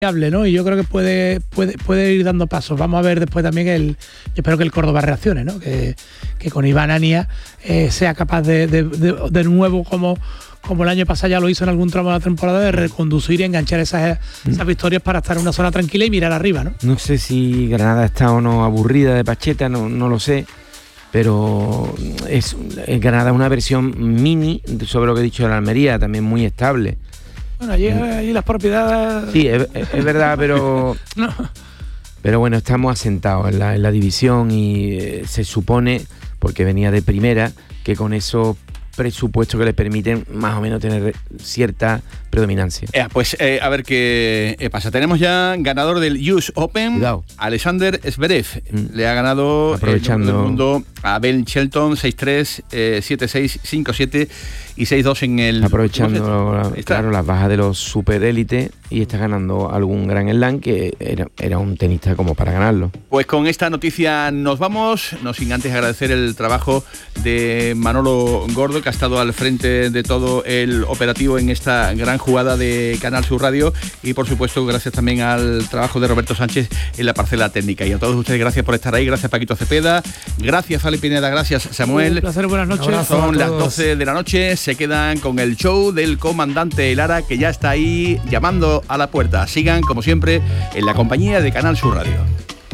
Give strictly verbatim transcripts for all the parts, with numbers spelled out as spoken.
¿no? Y yo creo que puede, puede, puede ir dando pasos. Vamos a ver después también el. Yo espero que el Córdoba reaccione, ¿no? Que, que con Iván Ania eh, sea capaz de, de, de, de nuevo, como, como el año pasado ya lo hizo en algún tramo de la temporada, de reconducir y enganchar esas, esas victorias para estar en una zona tranquila y mirar arriba, ¿no? No sé si Granada está o no aburrida de Pacheta, no, no lo sé. Pero es, es Granada una versión mini sobre lo que he dicho de la Almería, también muy estable. Bueno, allí, allí las propiedades... Sí, es, es verdad, pero... no. Pero bueno, estamos asentados en la, en la división y eh, se supone, porque venía de primera, que con esos presupuestos que les permiten más o menos tener cierta predominancia. Eh, pues eh, a ver qué eh, pasa. Tenemos ya ganador del U S Open, Cuidado. Alexander Zverev. Mm. Le ha ganado Aprovechando. el mundo a Ben Shelton seis tres, eh, siete seis, cinco siete y seis dos en el... Aprovechando, la, claro, las bajas de los superélite y está ganando algún gran slam que era, era un tenista como para ganarlo. Pues con esta noticia nos vamos, no sin antes agradecer el trabajo de Manolo Gordo, que ha estado al frente de todo el operativo en esta gran jugada de Canal Sur Radio, y por supuesto gracias también al trabajo de Roberto Sánchez en la parcela técnica. Y a todos ustedes gracias por estar ahí, gracias Paquito Cepeda, gracias Fali Pineda, gracias Samuel. Un placer, buenas noches. Son las doce de la noche, se quedan con el show del comandante Lara, que ya está ahí llamando a la puerta. Sigan como siempre en la compañía de Canal Sur Radio.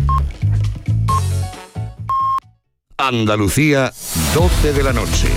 Andalucía, doce de la noche.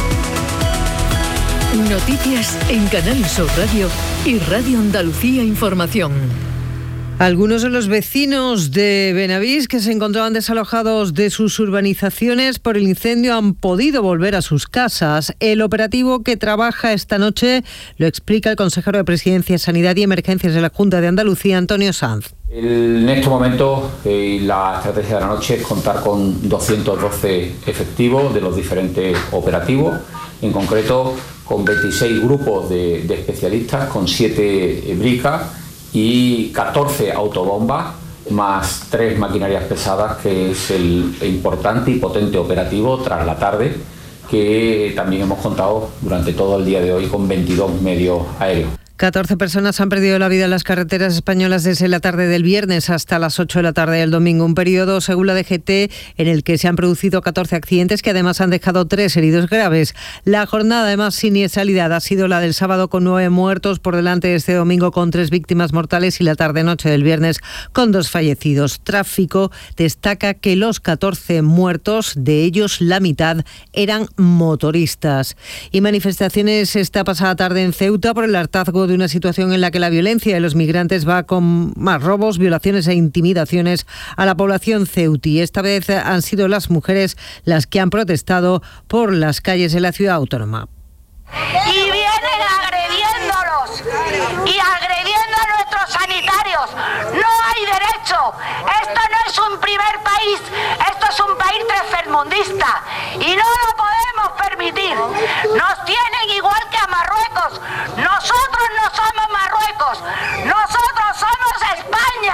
Noticias en Canal Sur Radio y Radio Andalucía Información. Algunos de los vecinos de Benavís que se encontraban desalojados de sus urbanizaciones por el incendio han podido volver a sus casas. El operativo que trabaja esta noche lo explica el consejero de Presidencia, Sanidad y Emergencias de la Junta de Andalucía, Antonio Sanz. En este momento eh, la estrategia de la noche es contar con doscientos doce efectivos de los diferentes operativos, en concreto con veintiséis grupos de, de especialistas, con siete bricas y catorce autobombas, más tres maquinarias pesadas, que es el importante y potente operativo tras la tarde, que también hemos contado durante todo el día de hoy con veintidós medios aéreos. catorce personas han perdido la vida en las carreteras españolas desde la tarde del viernes hasta las ocho de la tarde del domingo. Un periodo, según la D G T, en el que se han producido catorce accidentes que además han dejado tres heridos graves. La jornada de más siniestralidad ha sido la del sábado, con nueve muertos, por delante de este domingo con tres víctimas mortales, y la tarde-noche del viernes con dos fallecidos. Tráfico destaca que los catorce muertos, de ellos la mitad, eran motoristas. Y manifestaciones esta pasada tarde en Ceuta por el hartazgo de una situación en la que la violencia de los migrantes va con más robos, violaciones e intimidaciones a la población ceutí. Esta vez han sido las mujeres las que han protestado por las calles de la ciudad autónoma. Y vienen agrediéndolos y agrediendo a nuestros sanitarios. No hay derecho. Esto no es un primer país, esto es un país tercermundista y no lo podemos permitir. Nos tienen igual que a Marruecos. Nosotros no somos Marruecos, nosotros somos España.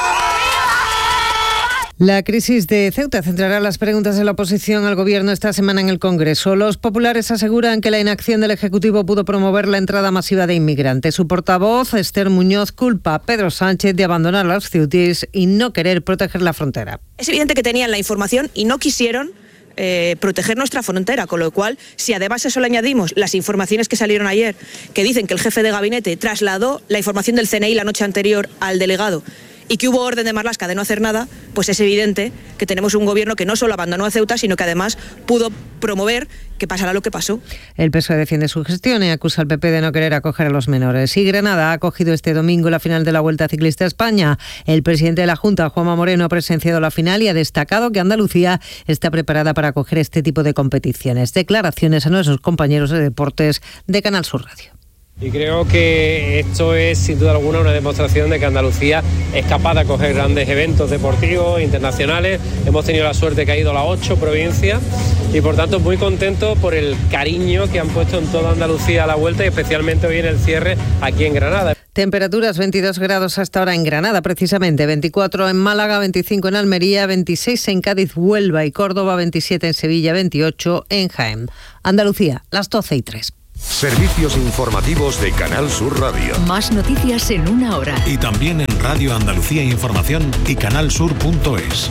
La crisis de Ceuta centrará las preguntas de la oposición al gobierno esta semana en el Congreso. Los populares aseguran que la inacción del Ejecutivo pudo promover la entrada masiva de inmigrantes. Su portavoz, Esther Muñoz, culpa a Pedro Sánchez de abandonar a los ceutíes y no querer proteger la frontera. Es evidente que tenían la información y no quisieron Eh, proteger nuestra frontera, con lo cual, si además eso le añadimos las informaciones que salieron ayer, que dicen que el jefe de gabinete trasladó la información del C N I la noche anterior al delegado y que hubo orden de Marlaska de no hacer nada, pues es evidente que tenemos un gobierno que no solo abandonó a Ceuta, sino que además pudo promover que pasara lo que pasó. El P S O E defiende su gestión y acusa al P P de no querer acoger a los menores. Y Granada ha acogido este domingo la final de la Vuelta Ciclista a España. El presidente de la Junta, Juanma Moreno, ha presenciado la final y ha destacado que Andalucía está preparada para acoger este tipo de competiciones. Declaraciones a nuestros compañeros de deportes de Canal Sur Radio. Y creo que esto es sin duda alguna una demostración de que Andalucía es capaz de acoger grandes eventos deportivos internacionales. Hemos tenido la suerte que ha ido a las ocho provincias y por tanto muy contento por el cariño que han puesto en toda Andalucía a la vuelta y especialmente hoy en el cierre aquí en Granada. Temperaturas veintidós grados hasta ahora en Granada, precisamente, veinticuatro en Málaga, veinticinco en Almería, veintiséis en Cádiz, Huelva y Córdoba, veintisiete en Sevilla, veintiocho en Jaén. Andalucía, las doce y tres. Servicios informativos de Canal Sur Radio. Más noticias en una hora. Y también en Radio Andalucía Información y canalsur punto es.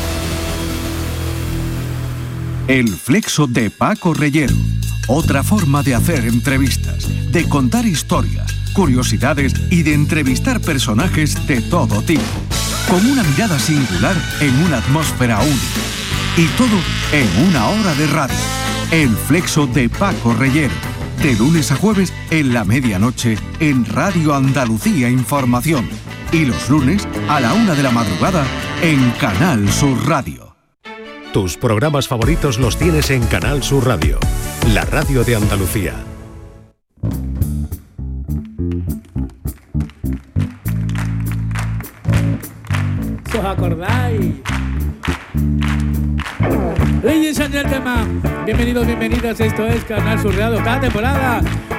El flexo de Paco Reyero. Otra forma de hacer entrevistas, de contar historias, curiosidades y de entrevistar personajes de todo tipo. Con una mirada singular en una atmósfera única. Y todo en una hora de radio. El flexo de Paco Reyero. De lunes a jueves en la medianoche en Radio Andalucía Información. Y los lunes a la una de la madrugada en Canal Sur Radio. Tus programas favoritos los tienes en Canal Sur Radio, la radio de Andalucía. ¿Os acordáis? Ladies and gentlemen, bienvenidos, bienvenidas, esto es Canal Sur Radio, cada temporada